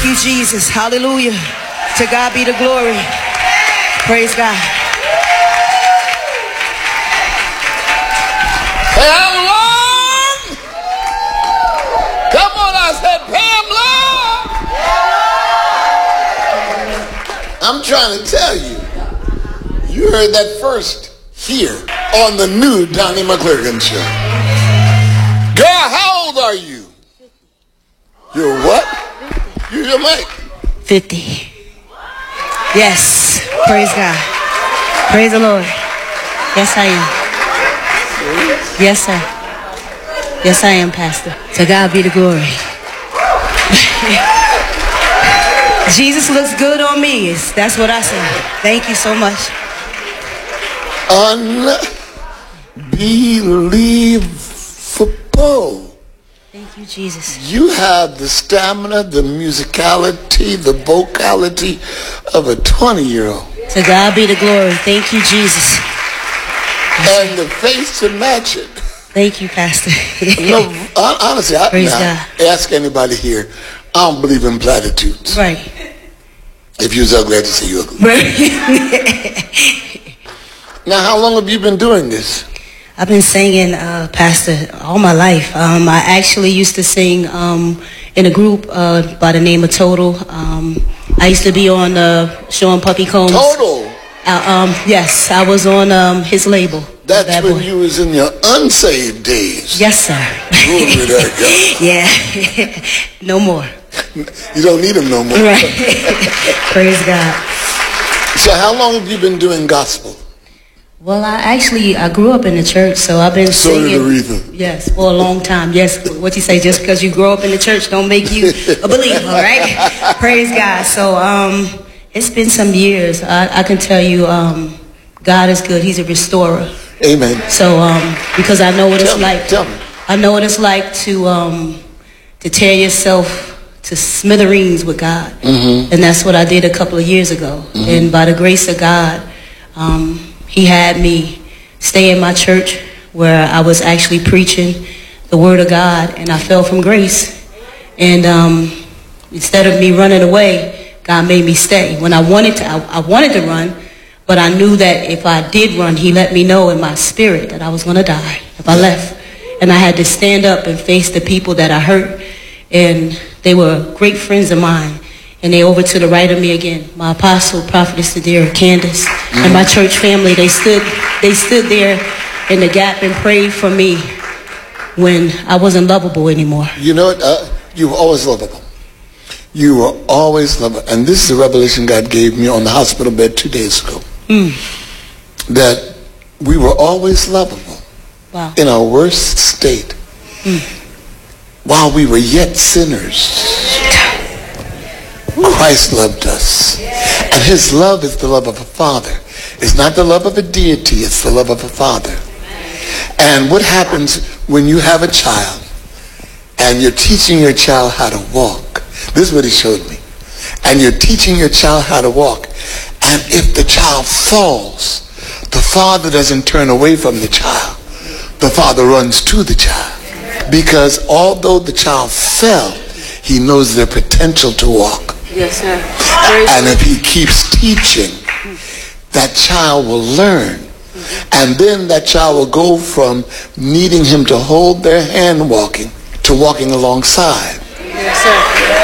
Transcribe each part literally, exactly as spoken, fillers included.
you, Jesus. Hallelujah. To God be the glory. Praise God. Pamela! Come on, I said, Pamela! I'm trying to tell you, you heard that first here on the new Donnie McClurkin show. Girl, how old are you? You're what? You're your mic. fifty. Yes. Praise God. Praise the Lord. Yes, I am. Yes, sir. Yes, I am, Pastor. To God be the glory. Jesus looks good on me. That's what I say. Thank you so much. Unbelievable. Thank you, Jesus. You have the stamina, the musicality, the vocality of a twenty-year-old. To God be the glory. Thank you, Jesus. And the face to match it. Thank you, Pastor. No, honestly, I, Praise now, God. Ask anybody here. I don't believe in platitudes. Right. If you was ugly, I'd just say you ugly. Right. Now, how long have you been doing this? I've been singing, uh, Pastor, all my life. Um, I actually used to sing um, in a group uh, by the name of Total. Um, I used to be on uh, showing Puppy Combs. Total? Uh, um, yes, I was on um, his label. That's Bad when Boy. you was in your unsaved days. Yes, sir. Glory to God. Yeah. No more. You don't need them no more. Right. Praise God. So how long have you been doing gospel? Well, I actually, I grew up in the church, so I've been So singing. did Aretha. Yes, for a long time. Yes, what you say, just because you grow up in the church don't make you a believer, right? Praise God. So um, it's been some years. I, I can tell you um, God is good. He's a restorer. Amen. So um, because I know what Tell it's me, like. tell me. I know what it's like to um, to tear yourself to smithereens with God. Mm-hmm. And that's what I did a couple of years ago. Mm-hmm. And by the grace of God, um, he had me stay in my church where I was actually preaching the word of God, and I fell from grace. And um, instead of me running away, God made me stay. When I wanted to, I, I wanted to run, but I knew that if I did run, he let me know in my spirit that I was going to die if I left. And I had to stand up and face the people that I hurt. And they were great friends of mine. And they over to the right of me again. My apostle, prophetess Sadira, Candace, mm-hmm. and my church family, they stood they stood there in the gap and prayed for me when I wasn't lovable anymore. You know what? Uh, you were always lovable. You were always lovable. And this is a revelation God gave me on the hospital bed two days ago. Mm. That we were always lovable. Wow. In our worst state. Mm. While we were yet sinners. Christ loved us. And his love is the love of a father. It's not the love of a deity, it's the love of a father. And what happens when you have a child and you're teaching your child how to walk? This is what he showed me. And you're teaching your child how to walk. And if the child falls, the father doesn't turn away from the child. The father runs to the child. Because although the child fell, he knows their potential to walk. Yes, sir. And if he keeps teaching, that child will learn. And then that child will go from needing him to hold their hand walking to walking alongside. Yes, sir.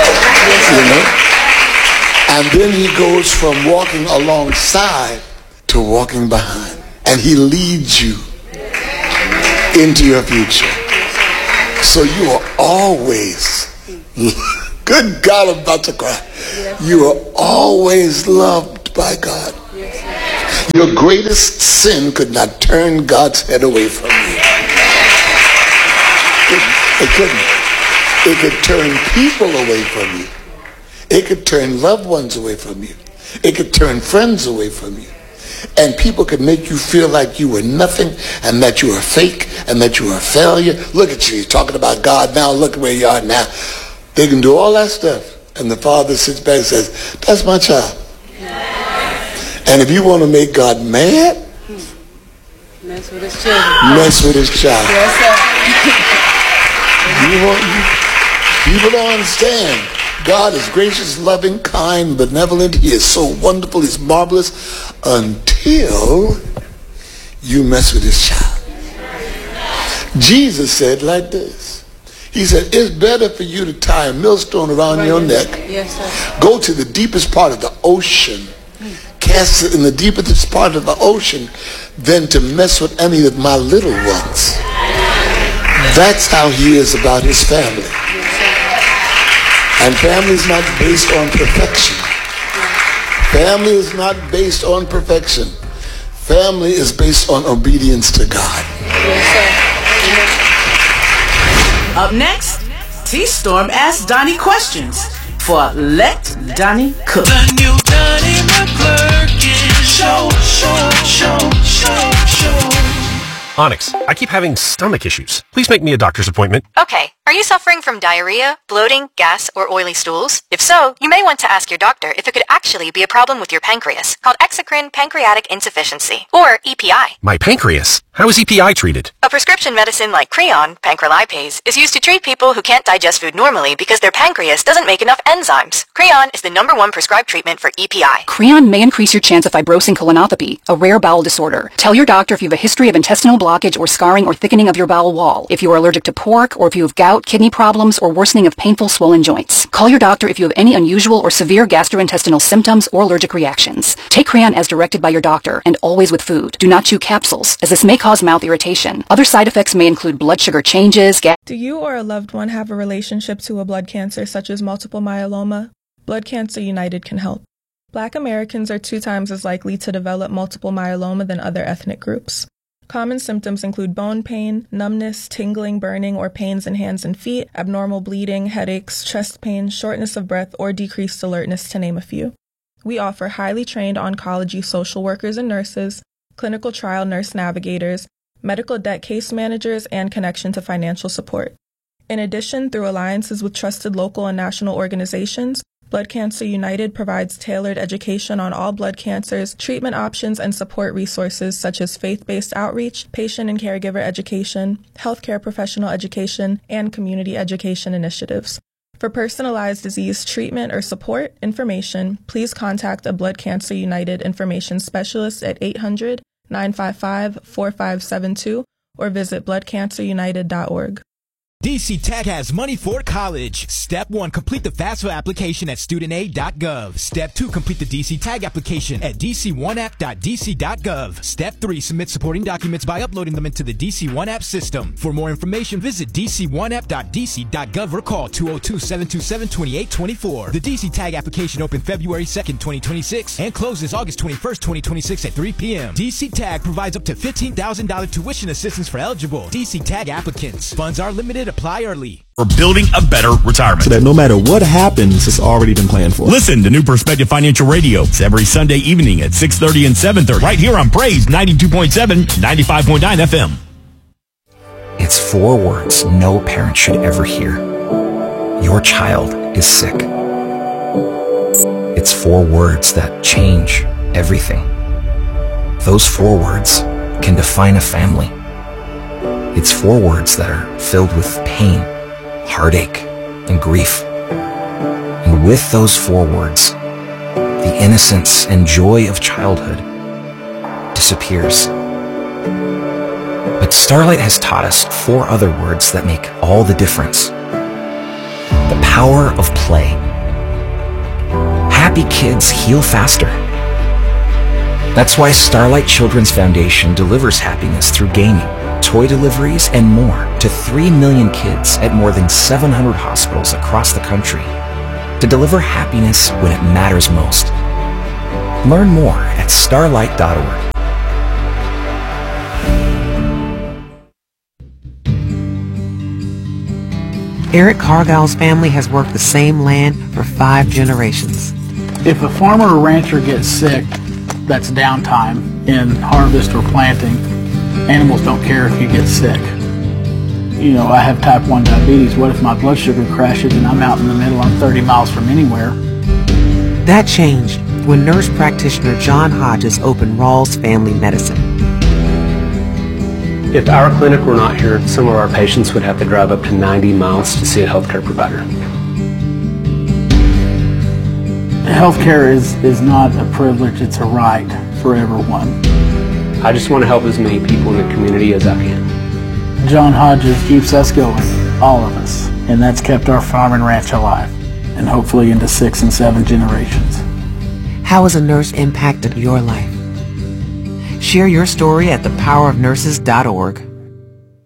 Yes, You know? And sir. then he goes from walking alongside to walking behind. And he leads you into your future. So you are always, good God, I'm about to cry. You are always loved by God. Your greatest sin could not turn God's head away from you. It, it couldn't. It could turn people away from you. It could turn loved ones away from you. It could turn friends away from you. And people could make you feel like you were nothing and that you were fake and that you were a failure. Look at you, you're talking about God now. Look where you are now. They can do all that stuff. And the father sits back and says, that's my child. And if you want to make God mad, mess with his children. Mess with his child. Yes, sir. You want, you, people don't understand. God is gracious, loving, kind, benevolent. He is so wonderful. He's marvelous until you mess with his child. Jesus said like this. He said, it's better for you to tie a millstone around your neck, yes, sir. go to the deepest part of the ocean, cast it in the deepest part of the ocean, than to mess with any of my little ones. That's how he is about his family. And family is not based on perfection. Family is not based on perfection. Family is based on obedience to God. Up next, T-Storm asks Donnie questions for Let Donnie Cook. The new Donnie McClurkin Show, show, show, show, show. Onyx, I keep having stomach issues. Please make me a doctor's appointment. Okay. Are you suffering from diarrhea, bloating, gas, or oily stools? If so, you may want to ask your doctor if it could actually be a problem with your pancreas, called exocrine pancreatic insufficiency, or E P I. My pancreas? How is E P I treated? A prescription medicine like Creon, pancrelipase, is used to treat people who can't digest food normally because their pancreas doesn't make enough enzymes. Creon is the number one prescribed treatment for E P I. Creon may increase your chance of fibrosing colonopathy, a rare bowel disorder. Tell your doctor if you have a history of intestinal blockage or scarring or thickening of your bowel wall, if you are allergic to pork, or if you have gout, kidney problems, or worsening of painful swollen joints. Call your doctor if you have any unusual or severe gastrointestinal symptoms or allergic reactions. Take Creon as directed by your doctor, and always with food. Do not chew capsules, as this may cause mouth irritation. Other side effects may include blood sugar changes, gas... Do you or a loved one have a relationship to a blood cancer such as multiple myeloma? Blood Cancer United can help. Black Americans are two times as likely to develop multiple myeloma than other ethnic groups. Common symptoms include bone pain, numbness, tingling, burning, or pains in hands and feet, abnormal bleeding, headaches, chest pain, shortness of breath, or decreased alertness, to name a few. We offer highly trained oncology social workers and nurses, clinical trial nurse navigators, medical debt case managers, and connection to financial support. In addition, through alliances with trusted local and national organizations, Blood Cancer United provides tailored education on all blood cancers, treatment options, and support resources such as faith-based outreach, patient and caregiver education, healthcare professional education, and community education initiatives. For personalized disease treatment or support information, please contact a Blood Cancer United information specialist at eight hundred, nine five five, four five seven two or visit blood cancer united dot org. D C Tech has money for college. Step one, complete the FAFSA application at student aid dot gov. Step two, complete the D C Tag application at d c one app dot d c dot gov. Step three, submit supporting documents by uploading them into the D C one App system. For more information, visit d c one app dot d c dot gov or call two oh two, seven two seven, two eight two four. The D C Tag application opened February second, twenty twenty-six and closes August twenty-first, twenty twenty-six at three p.m. D C Tag provides up to fifteen thousand dollars tuition assistance for eligible D C Tag applicants. Funds are limited. Apply early. We're building a better retirement. So that no matter what happens, it's already been planned for. Listen to New Perspective Financial Radio. It's every Sunday evening at six thirty and seven thirty. Right here on Praise ninety-two point seven, ninety-five point nine F M. It's four words no parent should ever hear. Your child is sick. It's four words that change everything. Those four words can define a family. It's four words that are filled with pain, heartache, and grief. And with those four words, the innocence and joy of childhood disappears. But Starlight has taught us four other words that make all the difference. The power of play. Happy kids heal faster. That's why Starlight Children's Foundation delivers happiness through gaming, toy deliveries, and more to three million kids at more than seven hundred hospitals across the country to deliver happiness when it matters most. Learn more at starlight dot org. Eric Cargill's family has worked the same land for five generations. If a farmer or rancher gets sick, that's downtime in harvest or planting. Animals don't care if you get sick. You know, I have type one diabetes. What if my blood sugar crashes and I'm out in the middle, I'm thirty miles from anywhere? That changed when nurse practitioner John Hodges opened Rawls Family Medicine. If our clinic were not here, some of our patients would have to drive up to ninety miles to see a healthcare provider. Healthcare is, is not a privilege, it's a right for everyone. I just want to help as many people in the community as I can. John Hodges keeps us going, all of us, and that's kept our farm and ranch alive, and hopefully into six and seven generations. How has a nurse impacted your life? Share your story at the power of nurses dot org.